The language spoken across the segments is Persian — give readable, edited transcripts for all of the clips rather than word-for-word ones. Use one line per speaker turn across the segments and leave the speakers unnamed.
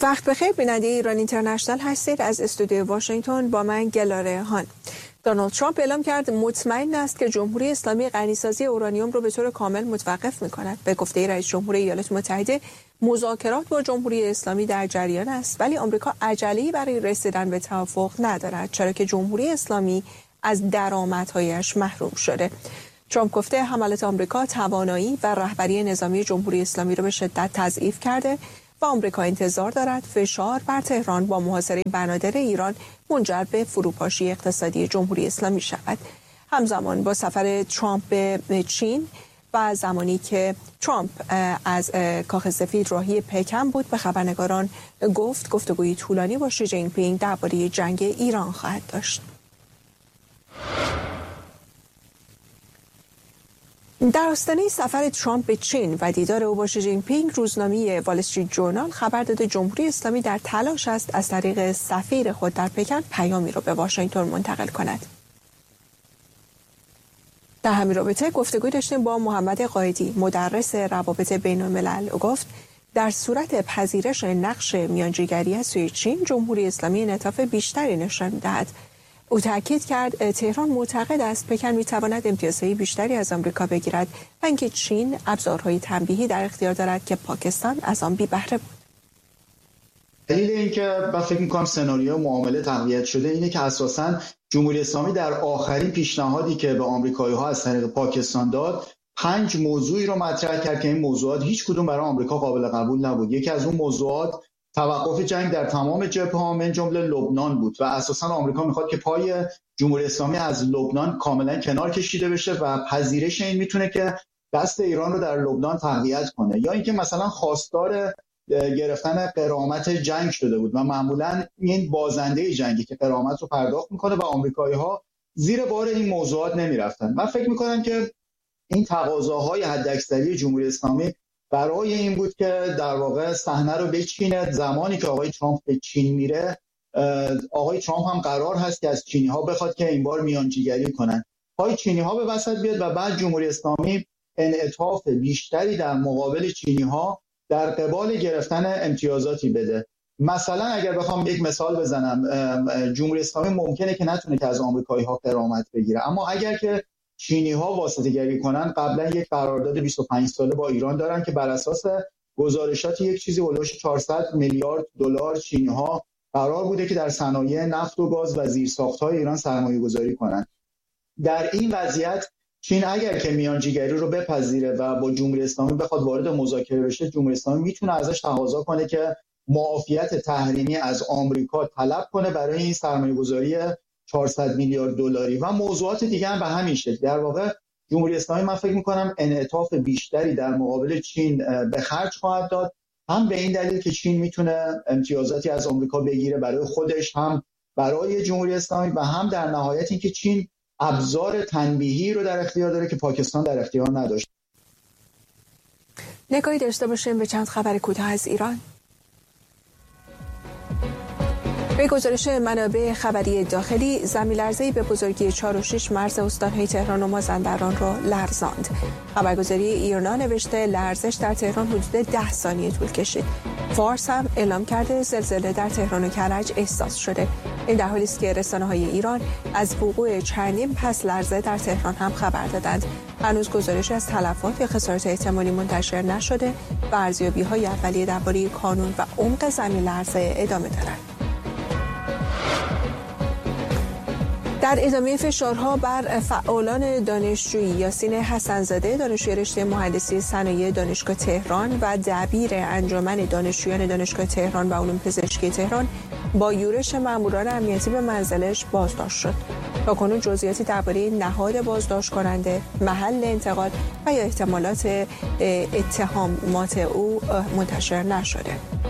وقت بخیر بیننده ایران اینترنشنال هستید. از استودیوی واشنگتن با من گلاره هان. دونالد ترامپ اعلام کرد مطمئن است که جمهوری اسلامی غنیسازی اورانیوم را به طور کامل متوقف می‌کند. به گفته رئیس جمهور ایالات متحده مذاکرات با جمهوری اسلامی در جریان است، ولی آمریکا عجله‌ای برای رسیدن به توافق ندارد، چرا که جمهوری اسلامی از درآمدهایش محروم شده. ترامپ گفته حملات آمریکا توانایی و رهبری نظامی جمهوری اسلامی را به شدت تضعیف کرده و آمریکا انتظار دارد فشار بر تهران با محاصره بنادر ایران منجر به فروپاشی اقتصادی جمهوری اسلامی شود. همزمان با سفر ترامپ به چین و زمانی که ترامپ از کاخ سفید راهی پکن بود، به خبرنگاران گفت گفتگوی طولانی با شی جین پینگ درباره جنگ ایران خواهد داشت. در آستانه سفر ترامپ به چین و دیدار او با شی جین پینگ، روزنامه وال استریت جورنال خبر داده جمهوری اسلامی در تلاش است از طریق سفیر خود در پکن پیامی را به واشنگتن منتقل کند. در همین رابطه گفتگوی داشتیم با محمد قائدی، مدرس روابط بین الملل. او گفت در صورت پذیرش نقش میانجیگری از سوی چین، جمهوری اسلامی انعطاف بیشتری نشان می‌دهد. او تاکید کرد تهران معتقد است پکن می‌تواند امتیازهای بیشتری از آمریکا بگیرد و اینکه چین ابزارهای تنبیهی در اختیار دارد که پاکستان از آن بی بهره بود.
دلیل اینکه من فکر می‌کنم سناریو معامله تقویت شده اینه که اساساً جمهوری اسلامی در آخرین پیشنهادی که به آمریکایی‌ها از طریق پاکستان داد 5 موضوعی رو مطرح کرد که این موضوعات هیچ کدوم برای آمریکا قابل قبول نبود. یکی از اون موضوعات توقف جنگ در تمام جبهه‌ها من جمله لبنان بود و اساساً آمریکا میخواد که پای جمهوری اسلامی از لبنان کاملا کنار کشیده بشه و پذیرش این میتونه که دست ایران رو در لبنان تقویت کنه، یا اینکه مثلا خواستار گرفتن غرامت جنگ شده بود و معمولا این بازنده جنگی که غرامت رو پرداخت میکنه و آمریکایی‌ها زیر بار این موضوعات نمیرفتن. من فکر میکنم که این تقاضاهای حداکثری جمهوری اسلامی برای این بود که در واقع صحنه رو بچینه. زمانی که آقای ترامپ به چین میره، آقای ترامپ هم قرار هست که از چینی‌ها بخواد که این بار میانجیگری کنن، پای چینی‌ها به وسط بیاد و بعد جمهوری اسلامی انعطاف بیشتری در مقابل چینی‌ها در قبال گرفتن امتیازاتی بده. مثلا اگر بخوام یک مثال بزنم، جمهوری اسلامی ممکنه که نتونه که از آمریکایی‌ها غرامت بگیره، اما اگر که چینی‌ها واسطه‌گری کنن، قبلا یک قرارداد 25 ساله با ایران دارن که بر اساس گزارشات یک چیزی هولوش 400 میلیارد دلار چینی‌ها قرار بوده که در صنایع نفت و گاز و زیرساخت‌های ایران سرمایه‌گذاری کنن. در این وضعیت چین اگر که میانجیگری رو بپذیره و با جمهوری اسلامی بخواد وارد مذاکره بشه، جمهوری اسلامی میتونه ازش تقاضا کنه که معافیت تحریمی از آمریکا طلب کنه برای این سرمایه‌گذاری 400 میلیارد دلاری و موضوعات دیگه هم به همین شکل. در واقع جمهوری اسلامی من فکر می‌کنم انعطاف بیشتری در مقابل چین به خرج خواهد داد، هم به این دلیل که چین میتونه امتیازاتی از آمریکا بگیره برای خودش، هم برای جمهوری اسلامی، و هم در نهایت اینکه چین ابزار تنبیهی رو در اختیار داره که پاکستان در اختیار نداشت.
نگاهی داشته باشیم به چند خبر کوتاه از ایران. به گزارش منابع خبری داخلی، زمین‌لرزه‌ای به بزرگی 4.6 مرز استان‌های تهران و مازندران را لرزاند. خبرگزاری ایرنا نوشته لرزش در تهران حدود 10 ثانیه طول کشید. فارس هم اعلام کرده زلزله در تهران و کرج احساس شده. این در حالی است که رسانه‌های ایران از وقوع چندین پس لرزه در تهران هم خبر دادند. هنوز گزارشی از تلفات یا خسارات احتمالی منتشر نشده و ارزیابی‌های اولیه درباره کانون و عمق زمین‌لرزه ادامه دارد. در ادامه فشارها بر فعالان دانشجویی، یاسین حسن‌زاده دانشجوی رشته مهندسی صنایع دانشگاه تهران و دبیر انجمن دانشجویان دانشگاه تهران و علوم پزشکی تهران با یورش ماموران امنیتی به منزلش بازداشت شد. تاکنون جزئیاتی درباره نهاد بازداشت کننده، محل انتقال و یا احتمالات اتهامات او منتشر نشده.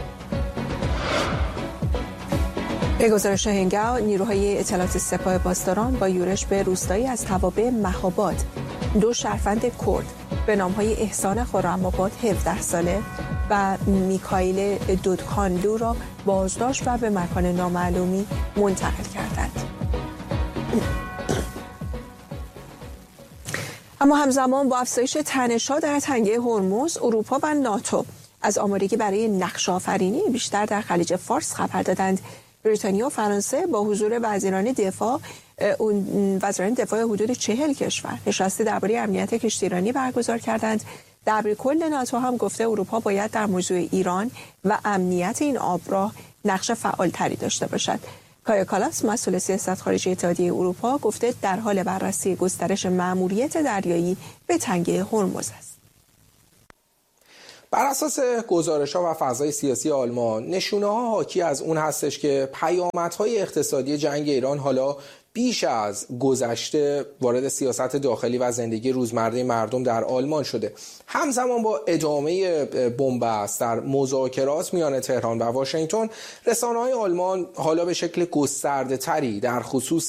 به گزارش هنگاو، نیروهای اطلاعات سپاه پاسداران با یورش به روستایی از توابع مهاباد 2 شهروند کرد به نام‌های احسان خرم‌آباد 17 ساله و میکائیل دودکاندو را بازداشت و به مکان نامعلومی منتقل کردند. اما همزمان با افزایش تنش‌ها در تنگه هرمز، اروپا و ناتو از آمادگی برای نقش‌آفرینی بیشتر در خلیج فارس خبر دادند. بریتانیا و فرانسه با حضور وزیران دفاع حدود 40 کشور نشستی درباره امنیت کشتیرانی برگزار کردند. دبیرکل ناتو هم گفته اروپا باید در موضوع ایران و امنیت این آبراه نقش فعالتری داشته باشد. کایا کالاس مسئول سیاست خارجی اتحادیه اروپا گفته در حال بررسی گسترش مأموریت دریایی به تنگه هرمز است.
بر اساس گزارش‌ها و فضای سیاسی آلمان، نشونه‌ها حاکی از اون هستش که پیامدهای اقتصادی جنگ ایران حالا بیش از گذشته وارد سیاست داخلی و زندگی روزمره مردم در آلمان شده. همزمان با ادامه بنبست در مذاکرات میان تهران و واشنگتن، رسانه‌های آلمان حالا به شکل گسترده‌تری در خصوص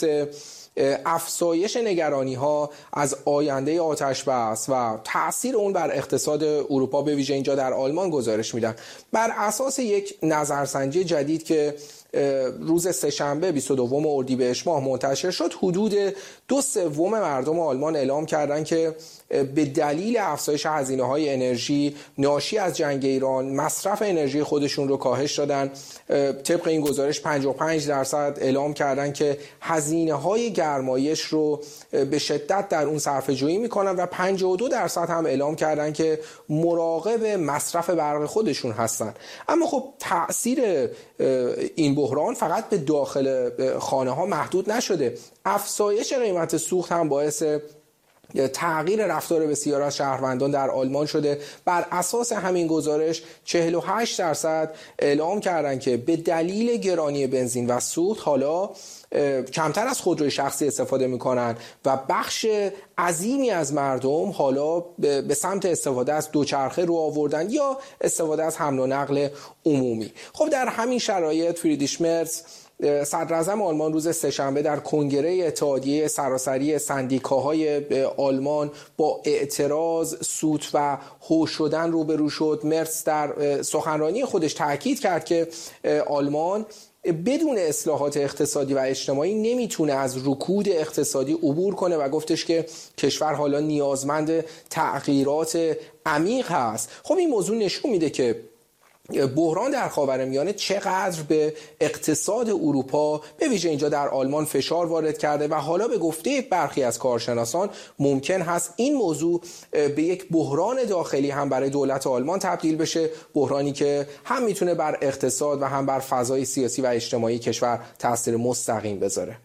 افزایش نگرانی‌ها از آینده آتش‌بس و تأثیر اون بر اقتصاد اروپا به ویژه اینجا در آلمان گزارش میدن. بر اساس یک نظرسنجی جدید که روز سه‌شنبه 22 اردیبهشت ماه منتشر شد، حدود 2/3 مردم آلمان اعلام کردند که به دلیل افزایش هزینه‌های انرژی ناشی از جنگ ایران مصرف انرژی خودشون رو کاهش دادن. طبق این گزارش 55% اعلام کردند که هزینه‌های گرمایش رو به شدت در اون صرفه‌جویی می‌کنن و 52% هم اعلام کردند که مراقب مصرف برق خودشون هستن. اما خب تأثیر این بحران فقط به داخل خانه‌ها محدود نشده. افزایش قیمت سوخت هم باعث تغییر رفتار بسیار از شهروندان در آلمان شده. بر اساس همین گزارش 48% اعلام کردند که به دلیل گرانی بنزین و سوخت حالا کمتر از خودروی شخصی استفاده میکنن و بخش عظیمی از مردم حالا به سمت استفاده از دوچرخه رو آوردن یا استفاده از حمل و نقل عمومی. خب در همین شرایط فریدریش مرز صدراعظم آلمان روز سه‌شنبه در کنگره اتحادیه سراسری سندیکاهای آلمان با اعتراض، سوت و هو شدن روبرو شد. مرز در سخنرانی خودش تاکید کرد که آلمان بدون اصلاحات اقتصادی و اجتماعی نمیتونه از رکود اقتصادی عبور کنه و گفتش که کشور حالا نیازمند تغییرات عمیق هست. خب این موضوع نشون میده که بحران در خاورمیانه چقدر به اقتصاد اروپا به ویژه اینجا در آلمان فشار وارد کرده و حالا به گفته برخی از کارشناسان ممکن هست این موضوع به یک بحران داخلی هم برای دولت آلمان تبدیل بشه، بحرانی که هم میتونه بر اقتصاد و هم بر فضای سیاسی و اجتماعی کشور تاثیر مستقیم بذاره.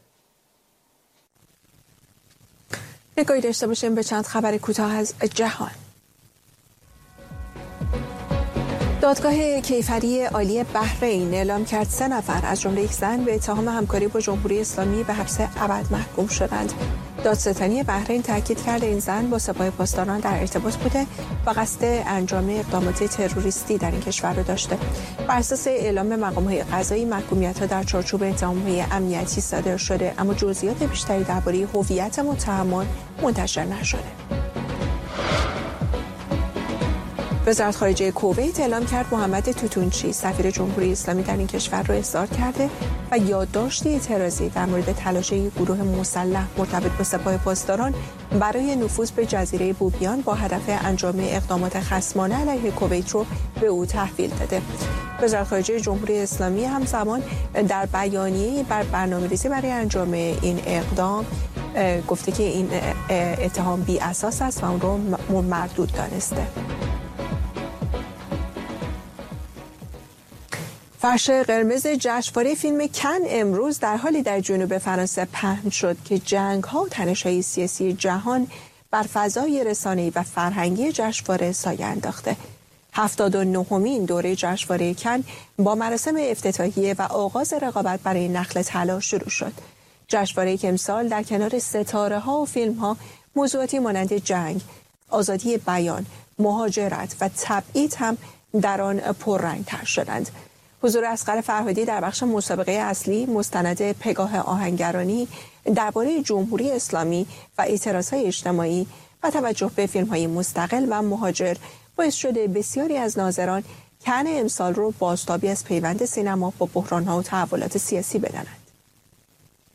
نگاهی داشته باشیم به چند خبر کوتاه از جهان. دادگاه کیفری عالی بحرین اعلام کرد 3 نفر از جمله یک زن به اتهام همکاری با جمهوری اسلامی به حبس ابد محکوم شدند. دادستانی بحرین تاکید کرد این زن با سپاه پاسداران در ارتباط بوده و قصد انجام اقدامات تروریستی در این کشور را داشته. بر اساس اعلام مقام‌های قضایی محکومیت‌ها در چارچوب اتهام‌های امنیتی صادر شده، اما جزئیات بیشتری درباره هویت متهمان منتشر نشده. وزارت خارجه کویت اعلام کرد محمد توتونچی سفیر جمهوری اسلامی در این کشور را احضار کرده و یادداشتی اعتراضی در مورد تلاش یک گروه مسلح مرتبط با سپاه پاسداران برای نفوذ به جزیره بوبیان با هدف انجام اقدامات خصمانه علیه کویت رو به او تحویل داده. وزارت خارجه جمهوری اسلامی همزمان در بیانیه‌ای بر برنامه‌ریزی برای انجام این اقدام گفته که این اتهام بی اساس است و اون رو مردود دانسته. فرش قرمز جشنواره فیلم کن امروز در حالی در جنوب فرانسه پهن شد که جنگ‌ها و تنش‌های سیاسی جهان بر فضای رسانه‌ای و فرهنگی جشنواره سایه انداخته. 79مین دوره جشنواره کن با مراسم افتتاحیه و آغاز رقابت برای نخل طلا شروع شد. جشنواره که امسال در کنار ستاره‌ها و فیلم‌ها موضوعاتی مانند جنگ، آزادی بیان، مهاجرت و تبعید هم در آن پررنگ‌تر شدند. حضور اصغر فرهادی در بخش مسابقه اصلی مستند پگاه آهنگرانی درباره جمهوری اسلامی و اعتراضهای اجتماعی و توجه به فیلم‌های مستقل و مهاجر باعث شده بسیاری از ناظران کن امسال رو بازتابی از پیوند سینما با بحران‌ها و تحولات سیاسی بدانند.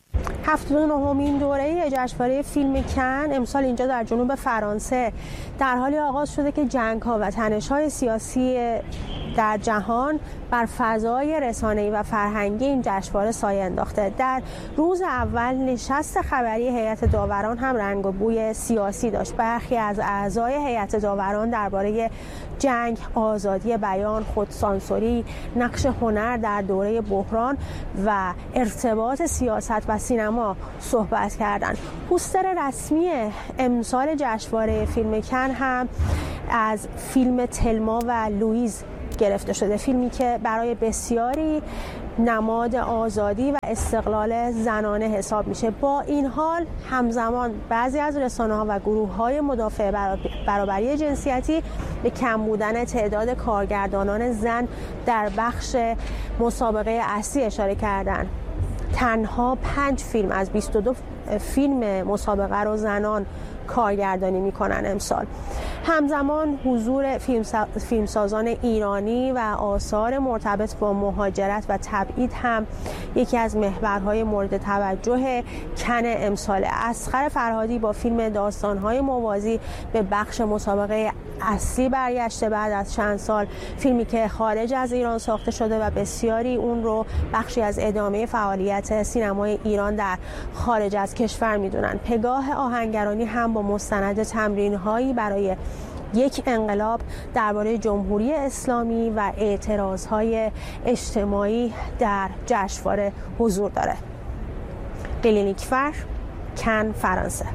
79مین دوره جشنواره فیلم کن امسال اینجا در جنوب فرانسه در حالی آغاز شده که جنگ‌ها و تنش‌های سیاسی در جهان بر فضای رسانه‌ای و فرهنگی این جشنواره سایه انداخته. در روز اول نشست خبری هیئت داوران هم رنگ و بوی سیاسی داشت. برخی از اعضای هیئت داوران درباره جنگ، آزادی بیان، خودسانسوری، نقش هنر در دوره بحران و ارتباط سیاست و سینما صحبت کردند. پوستر رسمی امسال جشنواره فیلم کن هم از فیلم تلما و لوئیز گرفته شده، فیلمی که برای بسیاری نماد آزادی و استقلال زنانه حساب میشه. با این حال همزمان بعضی از رسانه‌ها و گروه‌های مدافع برابری جنسیتی به کم بودن تعداد کارگردانان زن در بخش مسابقه اصلی اشاره کردند. تنها 5 فیلم از 22 فیلم مسابقه رو زنان کارگردانی میکنن امسال. همزمان حضور فیلمسازان ایرانی و آثار مرتبط با مهاجرت و تبعید هم یکی از محورهای مورد توجه کن امسال. اصغر فرهادی با فیلم داستانهای موازی به بخش مسابقه اصلی برگشته بعد از چند سال، فیلمی که خارج از ایران ساخته شده و بسیاری اون رو بخشی از ادامه فعالیت سینمای ایران در خارج از کشور میدونن. پگاه آهنگرانی هم با مستند تمرین‌هایی برای یک انقلاب درباره جمهوری اسلامی و اعتراضهای اجتماعی در جشنواره حضور داره. قلی نیکفر، کن، فرانسه.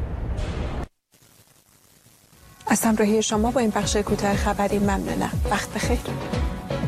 از همراهی شما با این بخش کوتاه خبری ممنونم. وقت بخیر.